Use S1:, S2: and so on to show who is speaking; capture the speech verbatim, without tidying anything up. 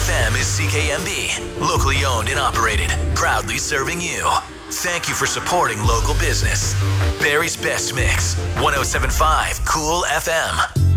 S1: F M is C K M B, locally owned and operated, proudly serving you. Thank you for supporting local business. Barry's Best Mix, one oh seven point five Cool F M.